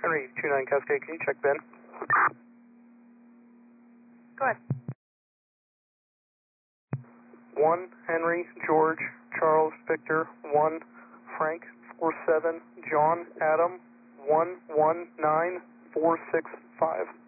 Henry 29 Cascade, can you check Ben? Go ahead. 1 Henry George Charles Victor 1 Frank 47 John Adam 119465.